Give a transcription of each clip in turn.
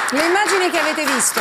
Le immagini che avete visto,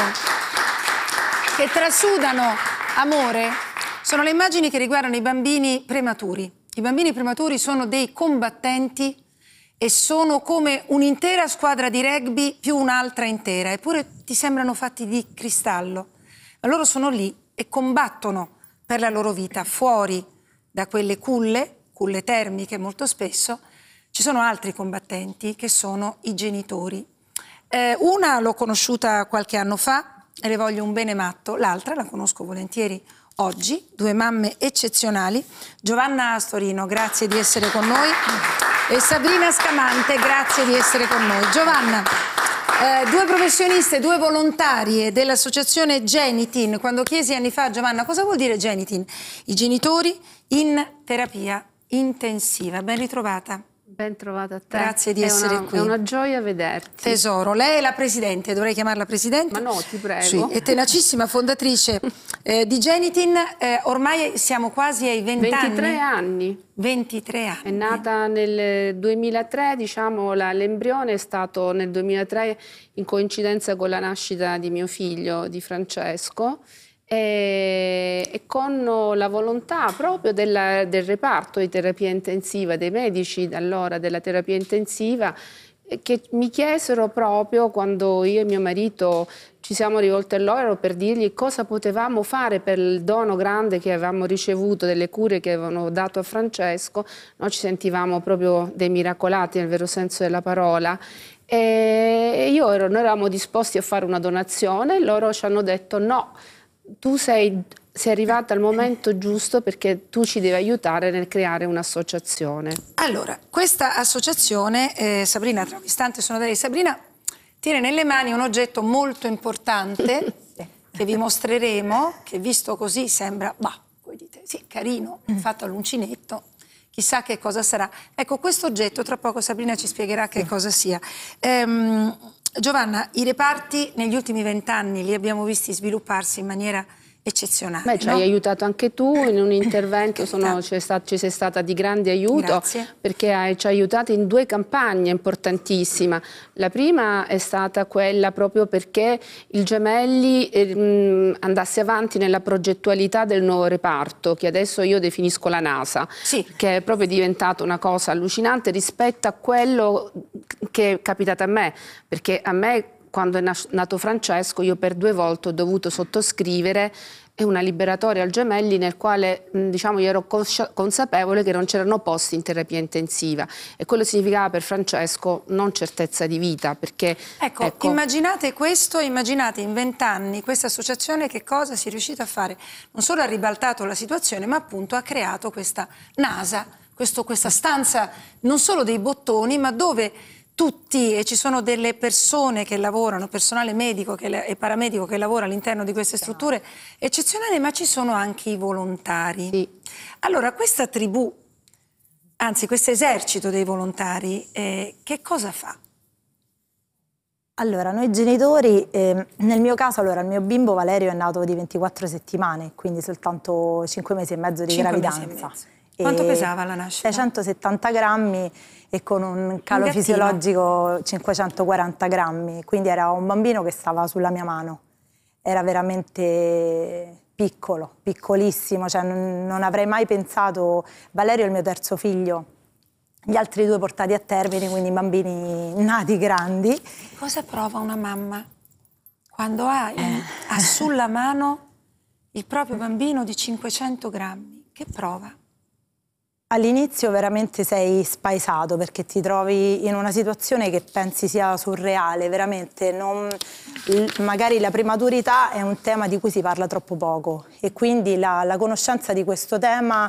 che trasudano amore, sono le immagini che riguardano i bambini prematuri. I bambini prematuri sono dei combattenti e sono come un'intera squadra di rugby più un'altra intera, eppure ti sembrano fatti di cristallo. Ma loro sono lì e combattono per la loro vita, fuori da quelle culle termiche molto spesso. Ci sono altri combattenti che sono i genitori. Una l'ho conosciuta qualche anno fa e le voglio un bene matto, l'altra la conosco volentieri oggi, due mamme eccezionali. Giovanna Astorino, grazie di essere con noi, e Sabrina Scamante, grazie di essere con noi. Giovanna, due professioniste, due volontarie dell'associazione Genitin. Quando chiesi anni fa a Giovanna cosa vuol dire Genitin, i genitori in terapia intensiva. Ben ritrovata. Ben trovata a te. Grazie di essere qui. È una gioia vederti. Tesoro, lei è la presidente, dovrei chiamarla presidente. Ma no, ti prego. Sì, è tenacissima fondatrice di Genitin. Ormai siamo quasi ai 20 23 anni. 23 anni. È nata nel 2003, diciamo, l'embrione è stato nel 2003 in coincidenza con la nascita di mio figlio, di Francesco. E con la volontà proprio del reparto di terapia intensiva, dei medici allora della terapia intensiva, che mi chiesero proprio quando io e mio marito ci siamo rivolti a loro per dirgli cosa potevamo fare per il dono grande che avevamo ricevuto, delle cure che avevano dato a Francesco. Noi ci sentivamo proprio dei miracolati nel vero senso della parola. E noi eravamo disposti a fare una donazione, loro ci hanno detto no. Tu sei arrivata al momento giusto perché tu ci devi aiutare nel creare un'associazione. Allora, questa associazione, Sabrina, tra un istante sono da lei. Sabrina tiene nelle mani un oggetto molto importante che vi mostreremo, che visto così sembra, voi dite, sì, carino, fatto all'uncinetto, chissà che cosa sarà. Ecco, questo oggetto, tra poco Sabrina ci spiegherà che cosa sia. Giovanna, i reparti negli ultimi 20 anni li abbiamo visti svilupparsi in maniera eccezionale. Beh, ci hai aiutato anche tu in un intervento, ci sei stata di grande aiuto. Grazie. Perché ci hai aiutato in due campagne importantissime. La prima è stata quella proprio perché il Gemelli andasse avanti nella progettualità del nuovo reparto, che adesso io definisco la NASA, sì, che è proprio diventata una cosa allucinante rispetto a quello che è capitato a me, perché a me quando è nato Francesco io per 2 volte ho dovuto sottoscrivere una liberatoria al Gemelli nel quale diciamo io ero consapevole che non c'erano posti in terapia intensiva e quello significava per Francesco non certezza di vita, perché ecco, immaginate questo, immaginate in 20 anni questa associazione che cosa si è riuscita a fare. Non solo ha ribaltato la situazione, ma appunto ha creato questa NASA, questa stanza non solo dei bottoni, ma dove tutti, e ci sono delle persone che lavorano, personale medico e paramedico che lavora all'interno di queste strutture eccezionali, ma ci sono anche i volontari. Sì. Allora, questa tribù, anzi questo esercito dei volontari, che cosa fa? Allora, noi genitori, nel mio caso, il mio bimbo Valerio è nato di 24 settimane, quindi soltanto 5 mesi e mezzo di gravidanza. Quanto pesava la nascita? 670 grammi e con un calo fisiologico 540 grammi, quindi era un bambino che stava sulla mia mano. Era veramente piccolo, piccolissimo, cioè non avrei mai pensato. Valerio è il mio terzo figlio, gli altri 2 portati a termine, quindi bambini nati grandi. Cosa prova una mamma quando ha sulla mano il proprio bambino di 500 grammi? Che prova? All'inizio veramente sei spaesato perché ti trovi in una situazione che pensi sia surreale, veramente. Magari la prematurità è un tema di cui si parla troppo poco e quindi la conoscenza di questo tema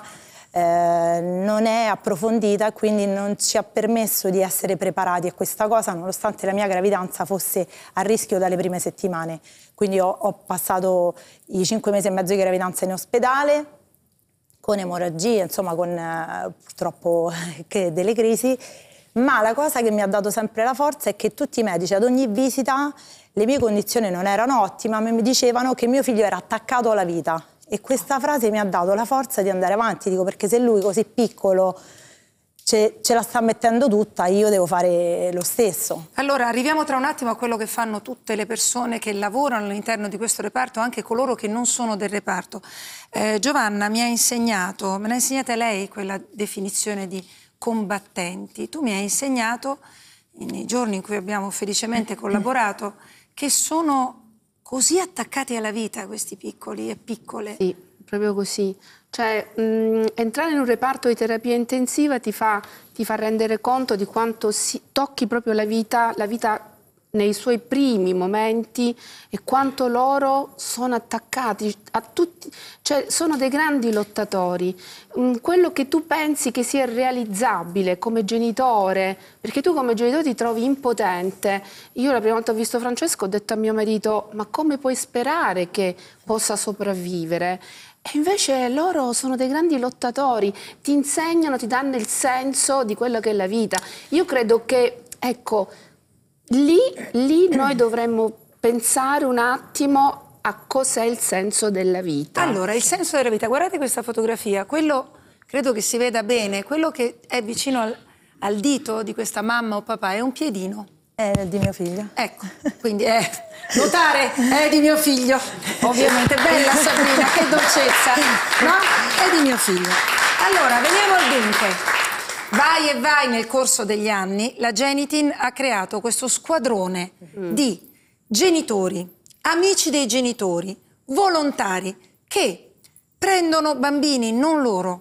non è approfondita e quindi non ci ha permesso di essere preparati a questa cosa, nonostante la mia gravidanza fosse a rischio dalle prime settimane. Quindi ho passato i 5 mesi e mezzo di gravidanza in ospedale, con emorragie, insomma con purtroppo delle crisi, ma la cosa che mi ha dato sempre la forza è che tutti i medici ad ogni visita, le mie condizioni non erano ottime, ma mi dicevano che mio figlio era attaccato alla vita e questa frase mi ha dato la forza di andare avanti, dico, perché se lui così piccolo ce la sta mettendo tutta, io devo fare lo stesso. Allora, arriviamo tra un attimo a quello che fanno tutte le persone che lavorano all'interno di questo reparto, anche coloro che non sono del reparto. Giovanna me l'ha insegnata lei quella definizione di combattenti. Tu mi hai insegnato, nei giorni in cui abbiamo felicemente collaborato, che sono così attaccati alla vita questi piccoli e piccole. Sì, proprio così. Cioè, entrare in un reparto di terapia intensiva ti fa rendere conto di quanto tocchi proprio la vita nei suoi primi momenti e quanto loro sono attaccati a tutti, cioè sono dei grandi lottatori. Quello che tu pensi che sia realizzabile come genitore, perché tu come genitore ti trovi impotente. Io la prima volta che ho visto Francesco ho detto a mio marito: ma come puoi sperare che possa sopravvivere? E invece loro sono dei grandi lottatori, ti insegnano, ti danno il senso di quello che è la vita. Io credo che, ecco, lì noi dovremmo pensare un attimo a cos'è il senso della vita. Allora, il senso della vita, guardate questa fotografia, quello credo che si veda bene, quello che è vicino al dito di questa mamma o papà è un piedino. È di mio figlio. Ecco, quindi notare, è di mio figlio, ovviamente. Bella Sabrina, che dolcezza, no? È di mio figlio. Allora, veniamo al dunque. Vai e vai nel corso degli anni, la Genitin ha creato questo squadrone di genitori, amici dei genitori, volontari, che prendono bambini non loro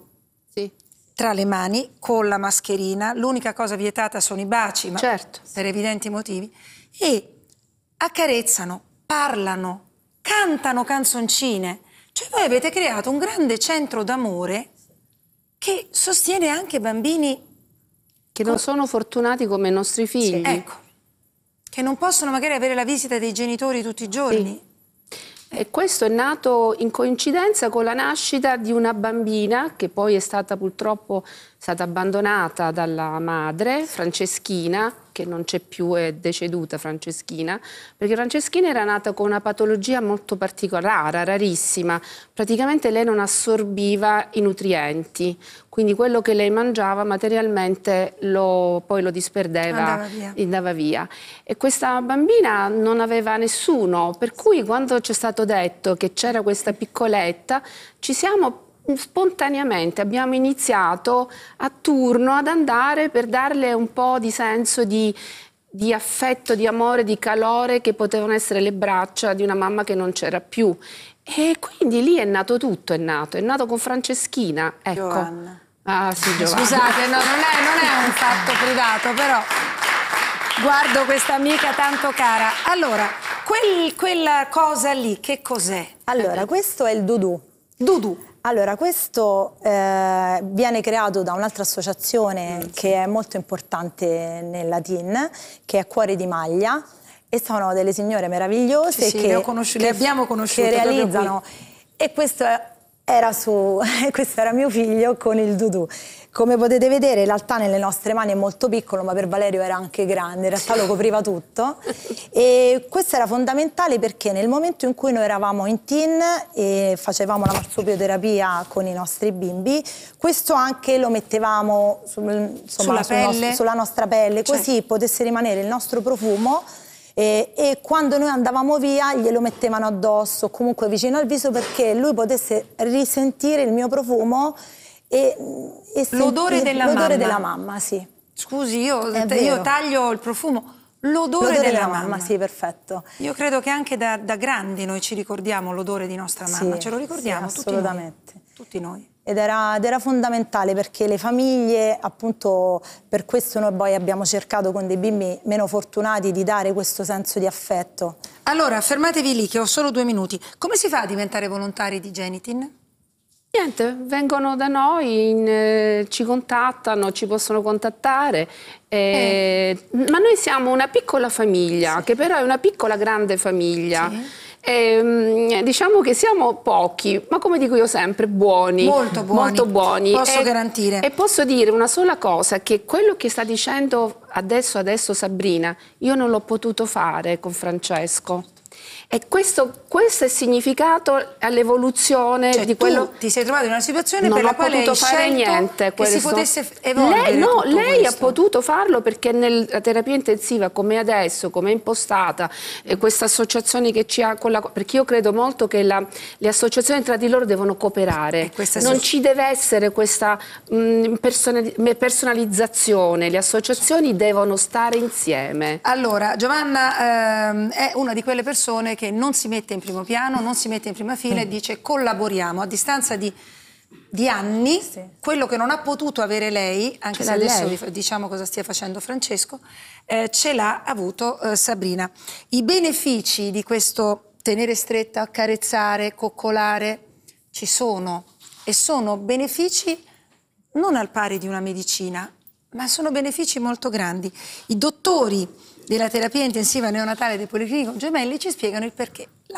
tra le mani con la mascherina, l'unica cosa vietata sono i baci, ma certo, per evidenti motivi, e accarezzano, parlano, cantano canzoncine. Cioè voi avete creato un grande centro d'amore che sostiene anche bambini che non sono fortunati come i nostri figli. Sì, ecco, che non possono magari avere la visita dei genitori tutti i giorni. Sì. E questo è nato in coincidenza con la nascita di una bambina che poi è stata purtroppo abbandonata dalla madre, Franceschina, che non c'è più, è deceduta Franceschina, perché Franceschina era nata con una patologia molto particolare, rarissima. Praticamente lei non assorbiva i nutrienti, quindi quello che lei mangiava materialmente poi lo disperdeva, andava via. E questa bambina non aveva nessuno, per cui quando ci è stato detto che c'era questa piccoletta, ci siamo spontaneamente abbiamo iniziato a turno ad andare per darle un po' di senso di affetto, di amore, di calore, che potevano essere le braccia di una mamma che non c'era più. E quindi lì è nato tutto, è nato con Franceschina, ecco. Giovanna. Ah sì, Giovanna. Scusate, no, non è un fatto privato, però guardo questa amica tanto cara. Allora, quella cosa lì, che cos'è? Allora, questo è il Dudu. Dudu. Allora, questo viene creato da un'altra associazione che è molto importante nella TIN, che è Cuore di Maglia, e sono delle signore meravigliose sì, le abbiamo conosciute, che realizzano. E questo era mio figlio con il Dudu. Come potete vedere, in realtà nelle nostre mani è molto piccolo, ma per Valerio era anche grande, in realtà lo copriva tutto. E questo era fondamentale perché nel momento in cui noi eravamo in TIN e facevamo la marsupioterapia con i nostri bimbi, questo anche lo mettevamo sulla nostra pelle, così potesse rimanere il nostro profumo. E quando noi andavamo via glielo mettevano addosso, comunque vicino al viso, perché lui potesse risentire il mio profumo e l'odore della mamma, sì. Scusi, io taglio il profumo. L'odore della mamma, sì, perfetto. Io credo che anche da grandi noi ci ricordiamo l'odore di nostra mamma, sì, ce lo ricordiamo, sì, assolutamente. Tutti noi. Ed era fondamentale, perché le famiglie, appunto, per questo noi poi abbiamo cercato con dei bimbi meno fortunati di dare questo senso di affetto. Allora, fermatevi lì che ho solo 2 minuti. Come si fa a diventare volontari di Genitin? Niente, vengono da noi, ci contattano, ci possono contattare, ma noi siamo una piccola famiglia, che però è una piccola grande famiglia. Sì. Diciamo che siamo pochi, ma come dico io sempre, buoni. Molto buoni. Molto buoni. Posso garantire. E posso dire una sola cosa, che quello che sta dicendo adesso Sabrina, io non l'ho potuto fare con Francesco. E questo è significato all'evoluzione Cioè, di quello. tu ti sei trovato in una situazione Non per la ho quale potuto hai fare scelto niente. che si potesse evolvere Lei ha questo. potuto farlo perché nella terapia intensiva, come adesso, come è impostata, questa associazione che ci ha perché io credo molto che le associazioni tra di loro devono cooperare. Non ci deve essere questa personalizzazione, le associazioni devono stare insieme. Allora, Giovanna è una di quelle persone che non si mette in primo piano, non si mette in prima fila e dice collaboriamo. A distanza di anni, quello che non ha potuto avere lei, anche se adesso diciamo cosa stia facendo Francesco, ce l'ha avuto Sabrina. I benefici di questo tenere stretta, accarezzare, coccolare ci sono, e sono benefici non al pari di una medicina, ma sono benefici molto grandi. I dottori della terapia intensiva neonatale del Policlinico Gemelli ci spiegano il perché. Là.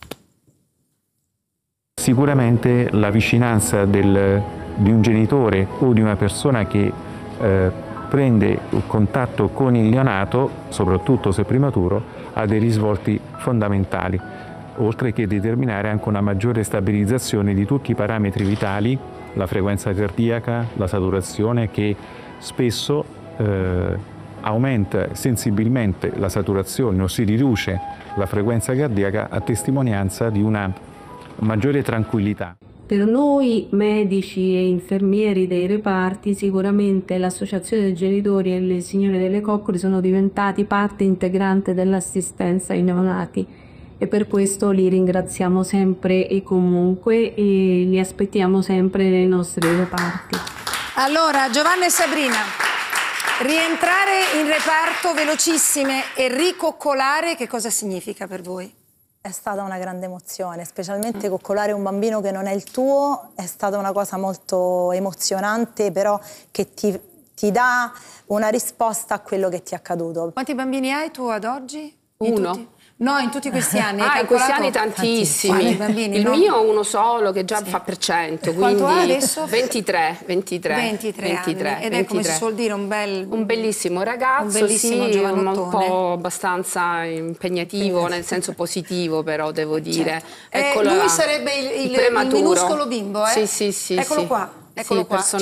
Sicuramente la vicinanza di un genitore o di una persona che prende contatto con il neonato, soprattutto se prematuro, ha dei risvolti fondamentali, oltre che determinare anche una maggiore stabilizzazione di tutti i parametri vitali, la frequenza cardiaca, la saturazione, che spesso aumenta sensibilmente la saturazione o si riduce la frequenza cardiaca a testimonianza di una maggiore tranquillità. Per noi medici e infermieri dei reparti sicuramente l'associazione dei genitori e le signore delle coccole sono diventati parte integrante dell'assistenza ai neonati e per questo li ringraziamo sempre e comunque e li aspettiamo sempre nei nostri reparti. Allora, Giovanna e Sabrina, rientrare in reparto velocissime e ricoccolare, che cosa significa per voi? È stata una grande emozione, specialmente coccolare un bambino che non è il tuo, è stata una cosa molto emozionante, però che ti dà una risposta a quello che ti è accaduto. Quanti bambini hai tu ad oggi? Uno. No, in tutti questi anni. In questi anni tantissimi. Bambini, il no? mio uno solo che già fa per 100, quindi quanto ha adesso? 23 anni. Ed è come si suol dire un bellissimo ragazzo, un bellissimo un po' abbastanza impegnativo nel senso positivo, però devo dire. Certo. Lui sarebbe il minuscolo bimbo, Sì. Eccolo qua.